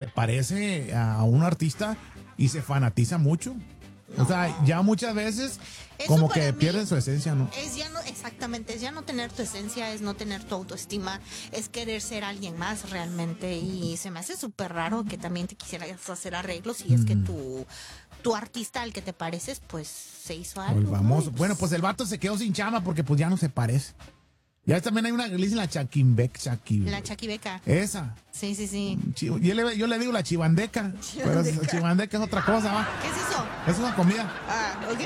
parece a un artista y se fanatiza mucho. O sea, ya muchas veces Eso como para que mí pierden su esencia, ¿no? Es ya no, exactamente, es ya no tener tu esencia, es no tener tu autoestima, es querer ser alguien más realmente. Y se me hace súper raro que también te quisieras hacer arreglos y es que tu artista al que te pareces, pues se hizo algo. El famoso. ¿no? Bueno, pues el vato se quedó sin chamba porque pues ya no se parece. Ya también hay una que le dicen la Chaquimbec, La Chaquibeca. Esa. Sí, sí, sí. Yo le digo la chivandeca. Pero chivandeca es otra cosa, ¿va? ¿Qué es eso? Es una comida. Ah, ok.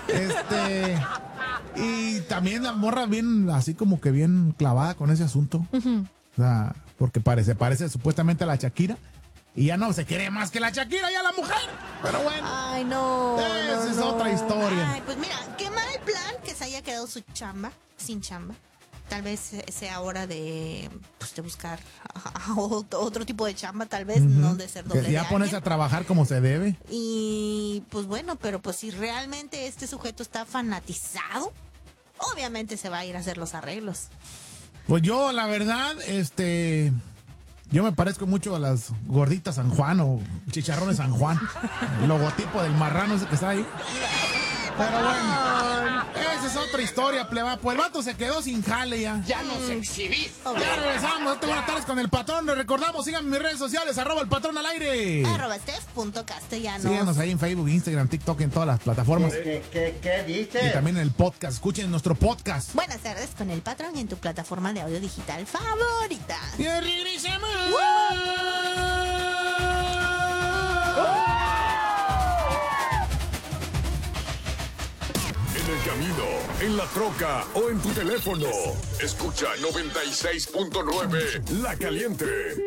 Y también la morra bien, así como que bien clavada con ese asunto. O sea, porque parece supuestamente a la Shakira. Y ya no se quiere más que la Shakira, ya la mujer. Pero bueno. Ay, no. Esa es no. otra historia. Ay, pues mira, qué mal plan que se haya quedado sin chamba. Tal vez sea hora de buscar otro tipo de chamba, tal vez, no de ser doble Que ya de pones alguien. a trabajar como se debe. Y pues bueno, pero pues si realmente este sujeto está fanatizado, obviamente se va a ir a hacer los arreglos. Pues yo, la verdad, yo me parezco mucho a las gorditas San Juan o chicharrones San Juan. El logotipo del marrano ese que está ahí. Pero bueno, esa es otra historia, pleba. Pues el vato se quedó sin jale ya. Ya nos exhibiste. Ya regresamos. Buenas tardes con el patrón. Les recordamos, síganme en mis redes sociales, @elpatrón_al_aire. @Steph.castellanos. Síganos ahí en Facebook, Instagram, TikTok, en todas las plataformas. ¿Qué dices? Y también en el podcast. Escuchen nuestro podcast. Buenas tardes con el patrón en tu plataforma de audio digital favorita. Y regresamos. En el camino, en la troca o en tu teléfono. Escucha 96.9 La Caliente.